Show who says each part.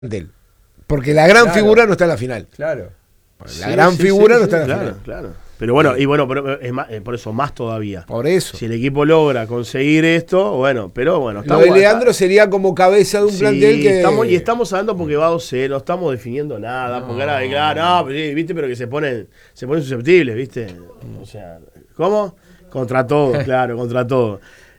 Speaker 1: plantel. Porque la gran figura no está en la final.
Speaker 2: Claro.
Speaker 1: La gran figura no está en la final.
Speaker 3: Claro. Pero bueno, pero es más, por eso más todavía.
Speaker 1: Por eso.
Speaker 3: Si el equipo logra conseguir esto, bueno, pero bueno.
Speaker 1: Lo de Leandro sería como cabeza de un plantel que...
Speaker 3: Estamos hablando porque va 2-0, no estamos definiendo nada, porque ahora, claro, sí, viste, pero que se ponen susceptibles, viste. O sea, ¿cómo? Contra todo, claro, contra todo.